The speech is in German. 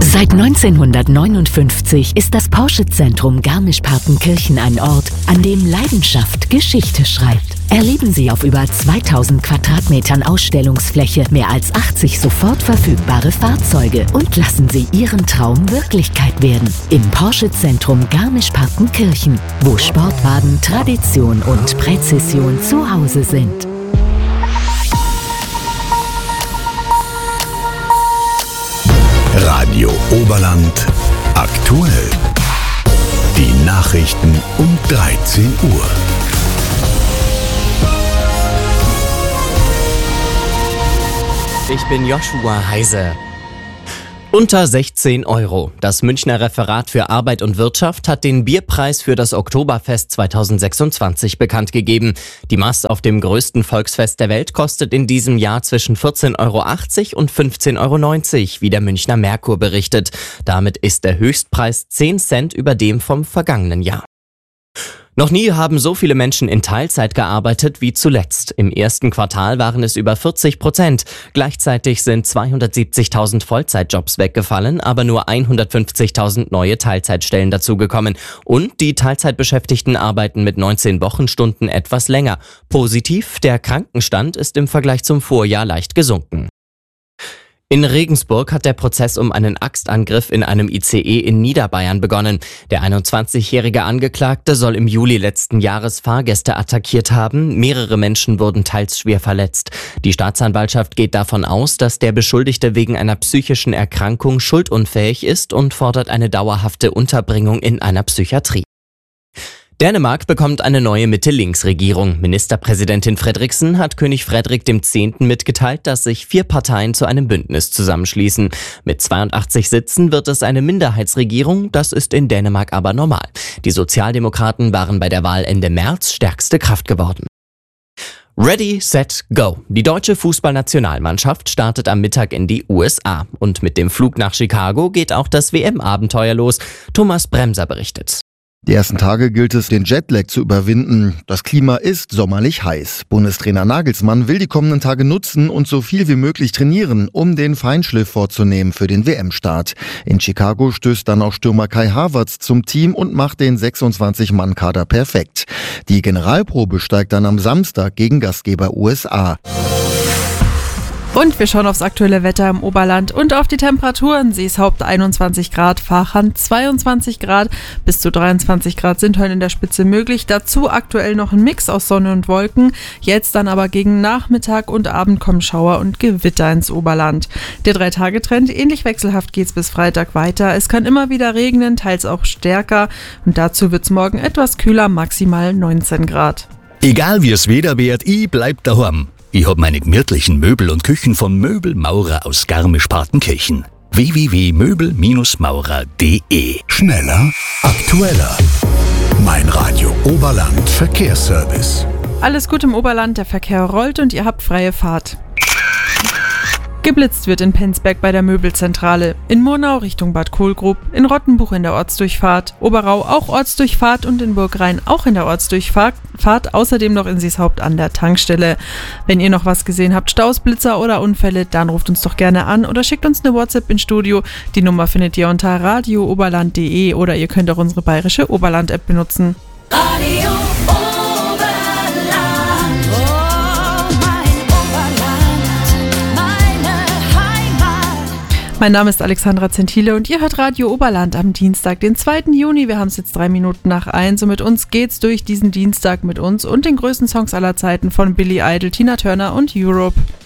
Seit 1959 ist das Porsche-Zentrum Garmisch-Partenkirchen ein Ort, an dem Leidenschaft Geschichte schreibt. Erleben Sie auf über 2000 Quadratmetern Ausstellungsfläche mehr als 80 sofort verfügbare Fahrzeuge und lassen Sie Ihren Traum Wirklichkeit werden. Im Porsche-Zentrum Garmisch-Partenkirchen, wo Sportwagen, Tradition und Präzision zu Hause sind. Radio Oberland aktuell. Die Nachrichten um 13 Uhr. Ich bin Joshua Heise. Unter 16 €. Das Münchner Referat für Arbeit und Wirtschaft hat den Bierpreis für das Oktoberfest 2026 bekannt gegeben. Die Maß auf dem größten Volksfest der Welt kostet in diesem Jahr zwischen 14,80 € und 15,90 €, wie der Münchner Merkur berichtet. Damit ist der Höchstpreis 10 Cent über dem vom vergangenen Jahr. Noch nie haben so viele Menschen in Teilzeit gearbeitet wie zuletzt. Im ersten Quartal waren es über 40%. Gleichzeitig sind 270.000 Vollzeitjobs weggefallen, aber nur 150.000 neue Teilzeitstellen dazugekommen. Und die Teilzeitbeschäftigten arbeiten mit 19 Wochenstunden etwas länger. Positiv, der Krankenstand ist im Vergleich zum Vorjahr leicht gesunken. In Regensburg hat der Prozess um einen Axtangriff in einem ICE in Niederbayern begonnen. Der 21-jährige Angeklagte soll im Juli letzten Jahres Fahrgäste attackiert haben. Mehrere Menschen wurden teils schwer verletzt. Die Staatsanwaltschaft geht davon aus, dass der Beschuldigte wegen einer psychischen Erkrankung schuldunfähig ist und fordert eine dauerhafte Unterbringung in einer Psychiatrie. Dänemark bekommt eine neue Mitte-Links-Regierung. Ministerpräsidentin Fredriksen hat König Frederik X. mitgeteilt, dass sich 4 Parteien zu einem Bündnis zusammenschließen. Mit 82 Sitzen wird es eine Minderheitsregierung, das ist in Dänemark aber normal. Die Sozialdemokraten waren bei der Wahl Ende März stärkste Kraft geworden. Ready, set, go. Die deutsche Fußballnationalmannschaft startet am Mittag in die USA. Und mit dem Flug nach Chicago geht auch das WM-Abenteuer los. Thomas Bremser berichtet. Die ersten Tage gilt es, den Jetlag zu überwinden. Das Klima ist sommerlich heiß. Bundestrainer Nagelsmann will die kommenden Tage nutzen und so viel wie möglich trainieren, um den Feinschliff vorzunehmen für den WM-Start. In Chicago stößt dann auch Stürmer Kai Havertz zum Team und macht den 26-Mann-Kader perfekt. Die Generalprobe steigt dann am Samstag gegen Gastgeber USA. Und wir schauen aufs aktuelle Wetter im Oberland und auf die Temperaturen. Seeshaupt 21 Grad, Fahrrad 22 Grad, bis zu 23 Grad sind heute in der Spitze möglich. Dazu aktuell noch ein Mix aus Sonne und Wolken. Jetzt dann aber gegen Nachmittag und Abend kommen Schauer und Gewitter ins Oberland. Der 3-Tage-Trend, ähnlich wechselhaft geht's bis Freitag weiter. Es kann immer wieder regnen, teils auch stärker. Und dazu wird's morgen etwas kühler, maximal 19 Grad. Egal wie es Wetter wird, ich bleib daheim. Ich hab meine gemütlichen Möbel und Küchen von Möbelmaurer aus Garmisch-Partenkirchen. www.möbelmaurer.de. Schneller, aktueller. Mein Radio Oberland Verkehrsservice. Alles gut im Oberland, der Verkehr rollt und ihr habt freie Fahrt. Geblitzt wird in Penzberg bei der Möbelzentrale, in Murnau Richtung Bad Kohlgrub, in Rottenbuch in der Ortsdurchfahrt, Oberau auch Ortsdurchfahrt und in Burgrhein auch in der Ortsdurchfahrt, außerdem noch in Seeshaupt an der Tankstelle. Wenn ihr noch was gesehen habt, Staus, Blitzer oder Unfälle, dann ruft uns doch gerne an oder schickt uns eine WhatsApp ins Studio. Die Nummer findet ihr unter radiooberland.de oder ihr könnt auch unsere bayerische Oberland-App benutzen. Radio Mein Name ist Alexandra Zentile und ihr hört Radio Oberland am Dienstag, den 2. Juni. Wir haben es jetzt 3 Minuten nach 1 und mit uns geht's durch diesen Dienstag mit uns und den größten Songs aller Zeiten von Billy Idol, Tina Turner und Europe.